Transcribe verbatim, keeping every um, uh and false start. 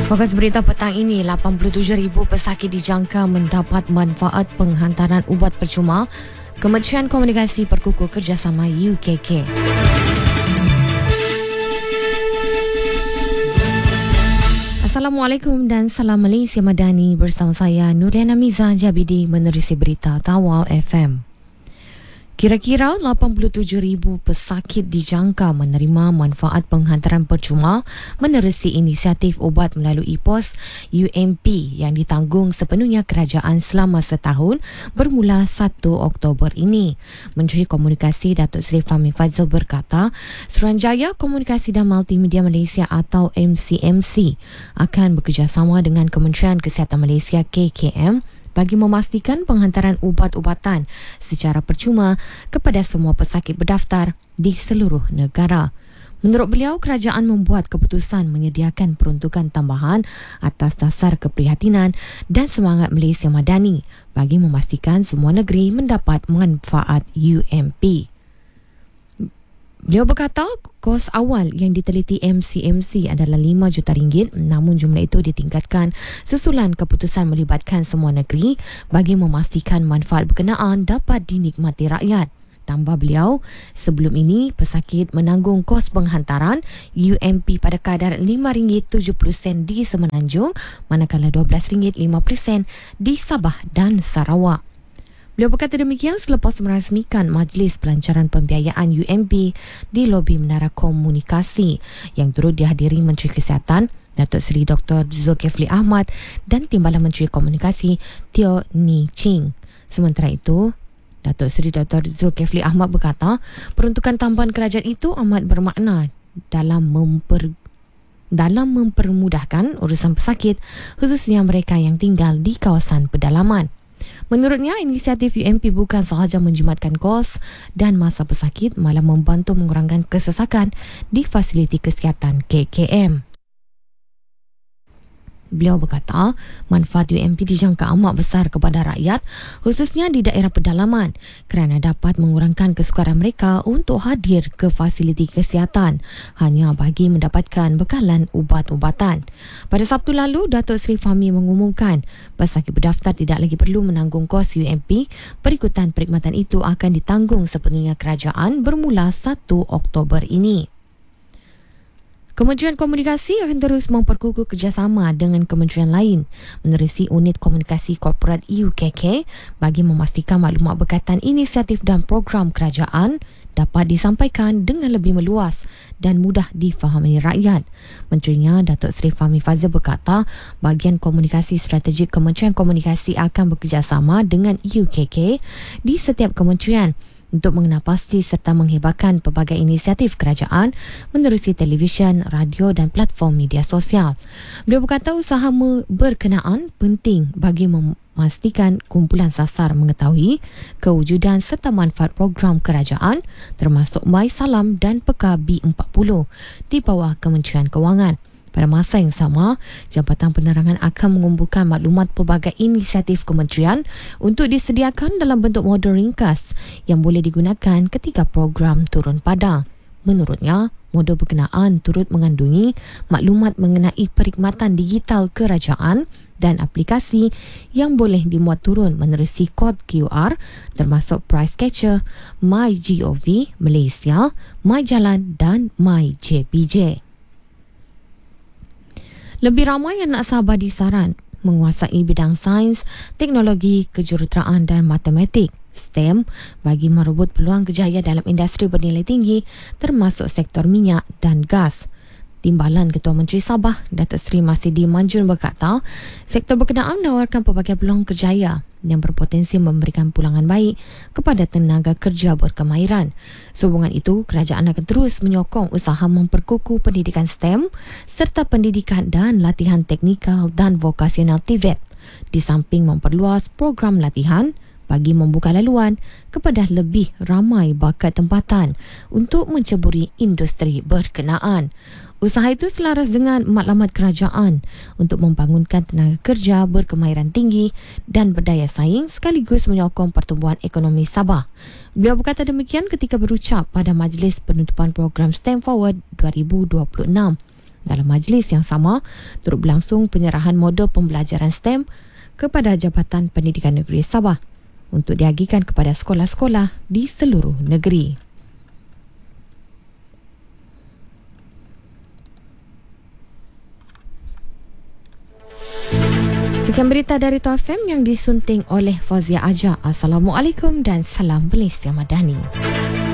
Fokus berita petang ini, lapan puluh tujuh ribu pesakit dijangka mendapat manfaat penghantaran ubat percuma. Kementerian Komunikasi berkukuh kerjasama U K K. Assalamualaikum dan salam Malaysia Madani, bersama saya Nuriana Miza Jabidi menerusi berita Tawau F M. Kira-kira lapan puluh tujuh ribu pesakit dijangka menerima manfaat penghantaran percuma menerusi inisiatif ubat melalui pos U M P yang ditanggung sepenuhnya kerajaan selama setahun bermula satu Oktober ini. Menteri Komunikasi Datuk Seri Fahmi Fadzil berkata, Suruhanjaya Komunikasi dan Multimedia Malaysia atau M C M C akan bekerjasama dengan Kementerian Kesihatan Malaysia K K M bagi memastikan penghantaran ubat-ubatan secara percuma kepada semua pesakit berdaftar di seluruh negara. Menurut beliau, kerajaan membuat keputusan menyediakan peruntukan tambahan atas dasar keprihatinan dan semangat Malaysia Madani bagi memastikan semua negeri mendapat manfaat U M P. Beliau berkata, kos awal yang diteliti M C M C adalah lima juta ringgit, namun jumlah itu ditingkatkan susulan keputusan melibatkan semua negeri bagi memastikan manfaat berkenaan dapat dinikmati rakyat. Tambah beliau, sebelum ini pesakit menanggung kos penghantaran U M P pada kadar lima ringgit tujuh puluh sen di Semenanjung, manakala dua belas ringgit lima puluh sen di Sabah dan Sarawak. Beliau berkata demikian selepas merasmikan Majlis Pelancaran Pembiayaan U M P di lobi Menara Komunikasi yang turut dihadiri Menteri Kesihatan Datuk Seri Doktor Zulkifli Ahmad dan Timbalan Menteri Komunikasi Teo Ni Ching. Sementara itu, Datuk Seri Doktor Zulkifli Ahmad berkata, peruntukan tambahan kerajaan itu amat bermakna dalam memper dalam mempermudahkan urusan pesakit, khususnya mereka yang tinggal di kawasan pedalaman. Menurutnya, inisiatif U M P bukan sahaja menjimatkan kos dan masa pesakit, malah membantu mengurangkan kesesakan di fasiliti kesihatan K K M. Beliau berkata, manfaat U M P dijangka amat besar kepada rakyat, khususnya di daerah pedalaman, kerana dapat mengurangkan kesukaran mereka untuk hadir ke fasiliti kesihatan hanya bagi mendapatkan bekalan ubat-ubatan. Pada Sabtu lalu, Datuk Seri Fahmi mengumumkan pesakit berdaftar tidak lagi perlu menanggung kos U M P. Perikutan perkhidmatan itu akan ditanggung sepenuhnya kerajaan bermula satu Oktober ini. Kementerian Komunikasi akan terus memperkukuh kerjasama dengan kementerian lain menerusi unit komunikasi korporat U K K bagi memastikan maklumat berkaitan inisiatif dan program kerajaan dapat disampaikan dengan lebih meluas dan mudah difahami rakyat. Menterinya Datuk Seri Fahmi Fadzil berkata, bahagian komunikasi strategik Kementerian Komunikasi akan bekerjasama dengan U K K di setiap kementerian untuk mengenal pasti serta menghebatkan pelbagai inisiatif kerajaan menerusi televisyen, radio dan platform media sosial. Beliau berkata usaha berkenaan penting bagi memastikan kumpulan sasar mengetahui kewujudan serta manfaat program kerajaan termasuk MySalam dan Peka B empat puluh di bawah Kementerian Kewangan. Pada masa yang sama, Jabatan Penerangan akan mengumpulkan maklumat pelbagai inisiatif kementerian untuk disediakan dalam bentuk modul ringkas yang boleh digunakan ketika program turun padang. Menurutnya, modul berkenaan turut mengandungi maklumat mengenai perkhidmatan digital kerajaan dan aplikasi yang boleh dimuat turun menerusi kod Q R termasuk Price Catcher, MyGov Malaysia, MyJalan dan MyJPJ. Lebih ramai anak sahabat disaran menguasai bidang sains, teknologi, kejuruteraan dan matematik STEM bagi merebut peluang kerjaya dalam industri bernilai tinggi termasuk sektor minyak dan gas. Timbalan Ketua Menteri Sabah, Datuk Seri Masidi Manjun berkata, sektor berkenaan menawarkan pelbagai peluang kerjaya yang berpotensi memberikan pulangan baik kepada tenaga kerja berkemahiran. Sehubungan itu, kerajaan akan terus menyokong usaha memperkukuh pendidikan STEM serta pendidikan dan latihan teknikal dan vokasional T V E T, di samping memperluas program latihan bagi membuka laluan kepada lebih ramai bakat tempatan untuk menceburi industri berkenaan. Usaha itu selaras dengan matlamat kerajaan untuk membangunkan tenaga kerja berkemahiran tinggi dan berdaya saing sekaligus menyokong pertumbuhan ekonomi Sabah. Beliau berkata demikian ketika berucap pada Majlis Penutupan Program STEM Forward dua ribu dua puluh enam. Dalam majlis yang sama, turut berlangsung penyerahan modul pembelajaran STEM kepada Jabatan Pendidikan Negeri Sabah untuk diagikan kepada sekolah-sekolah di seluruh negeri. Sekian berita dari T O F M yang disunting oleh Fazia Aja. Assalamualaikum dan salam Malaysia Madani.